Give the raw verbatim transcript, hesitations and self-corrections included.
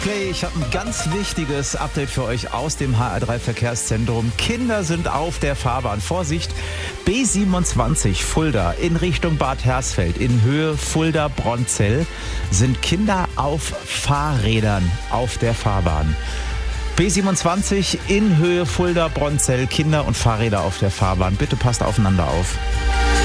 Play, ich habe ein ganz wichtiges Update für euch aus dem H R drei Verkehrszentrum. Kinder sind auf der Fahrbahn. Vorsicht, B siebenundzwanzig Fulda in Richtung Bad Hersfeld in Höhe Fulda-Bronzell sind Kinder auf Fahrrädern auf der Fahrbahn. B siebenundzwanzig in Höhe Fulda-Bronzell, Kinder und Fahrräder auf der Fahrbahn. Bitte passt aufeinander auf.